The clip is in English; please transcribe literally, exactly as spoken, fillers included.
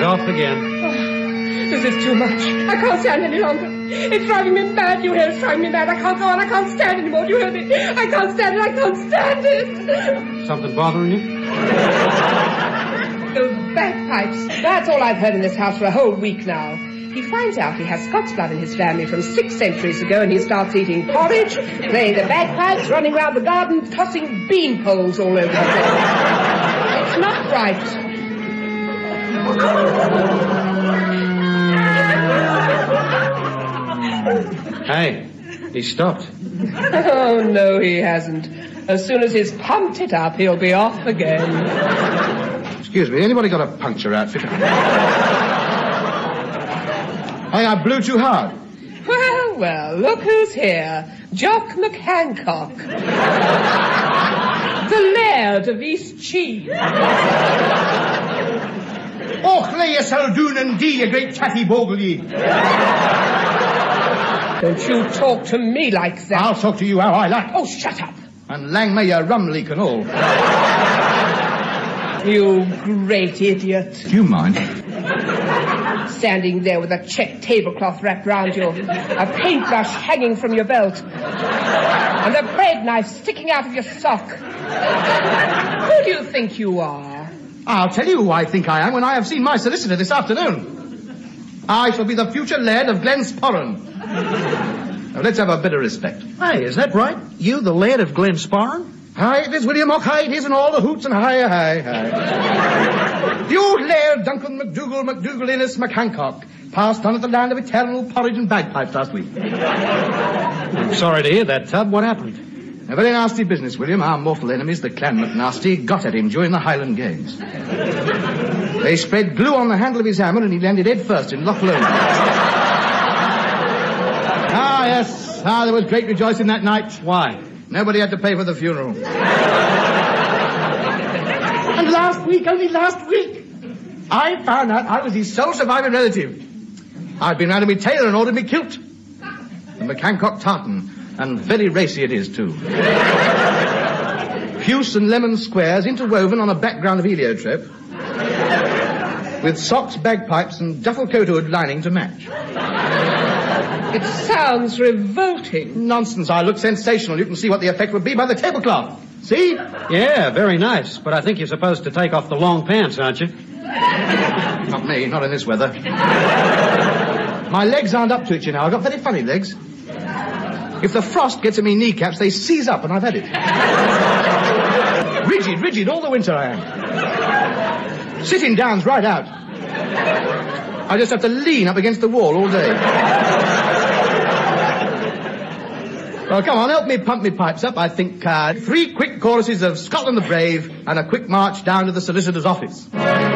off again. Oh, this is too much. I can't stand any longer. It's driving me mad, you hear? It's driving me mad. I can't go on. I can't stand anymore. Do you hear me? I can't stand it. I can't stand it. Something bothering you? Those bagpipes. That's all I've heard in this house for a whole week now. He finds out he has Scots blood in his family from six centuries ago, and he starts eating porridge, playing the bagpipes, running round the garden, tossing bean poles all over the place. It's not right. Hey, he stopped. Oh, no, he hasn't. As soon as he's pumped it up, he'll be off again. Excuse me, anybody got a puncture outfit? Hey, I blew too hard. Well, well, look who's here. Jock McHancock. The Laird of East Cheese. Och, lay yourself doon and dee, you great tatty bogle ye. Don't you talk to me like that. I'll talk to you how I like. Oh, shut up. And lang may your rum leak and all. You great idiot. Do you mind? Standing there with a check tablecloth wrapped round you, a paintbrush hanging from your belt, and a bread knife sticking out of your sock. Who do you think you are? I'll tell you who I think I am when I have seen my solicitor this afternoon. I shall be the future laird of Glensporran. Now, let's have a bit of respect. Hey, is that right? You, the laird of Glensporran? Aye, it is, William. Och, aye, it is, and all the hoots and hi, hi, hi. The old laird, Duncan MacDougall, MacDougall Innes McHancock, passed on at the land of eternal porridge and bagpipes last week. I'm sorry to hear that, Tub. What happened? A very nasty business, William. Our mortal enemies, the Clan McNasty, got at him during the Highland Games. They spread glue on the handle of his hammer and he landed head first in Loch Lomond. Ah, yes. Ah, there was great rejoicing that night. Why? Nobody had to pay for the funeral. And last week, only last week, I found out I was his sole surviving relative. I'd been round to me tailor and ordered me kilt. The McHancock tartan. And very racy it is, too. Puce and lemon squares interwoven on a background of heliotrope, with socks, bagpipes, and duffel coat hood lining to match. It sounds revolting. Nonsense. I look sensational. You can see what the effect would be by the tablecloth. See? Yeah, very nice. But I think you're supposed to take off the long pants, aren't you? Not me, not in this weather. My legs aren't up to it, you know. I've got very funny legs. If the frost gets in me kneecaps, they seize up, and I've had it. Rigid, rigid, all the winter I am. Sitting down's right out. I just have to lean up against the wall all day. Well, come on, help me pump me pipes up. I think uh, three quick choruses of Scotland the Brave and a quick march down to the solicitor's office.